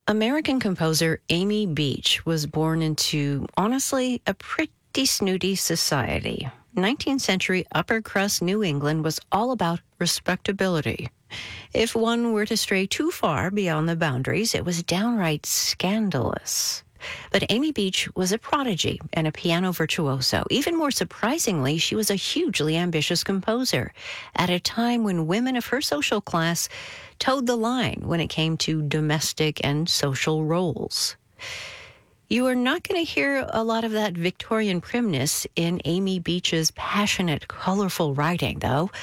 American composer Amy Beach was born into, honestly, a pretty snooty society. 19th century upper crust New England was all about respectability. If one were to stray too far beyond the boundaries, it was downright scandalous. But Amy Beach was a prodigy and a piano virtuoso. Even more surprisingly, she was a hugely ambitious composer at a time when women of her social class towed the line when it came to domestic and social roles. You are not going to hear a lot of that Victorian primness in Amy Beach's passionate, colorful writing, though.